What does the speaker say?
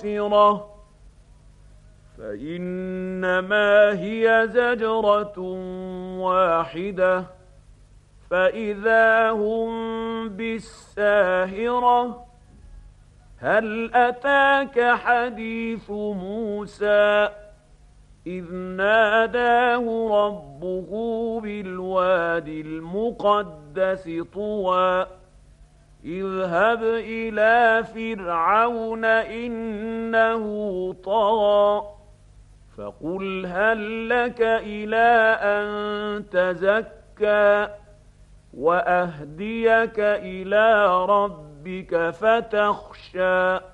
مَغْفِرَةٌ فإنما هي زجرة واحدة فإذا هم بالساهرة هل أتاك حديث موسى إذ ناداه ربه بالواد المقدس طوى اذهب إلى فرعون إنه طغى فقل هل لك إلى أن تزكى وأهديك إلى ربك فتخشى